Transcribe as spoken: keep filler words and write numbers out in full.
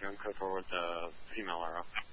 you're on code four with the female R O.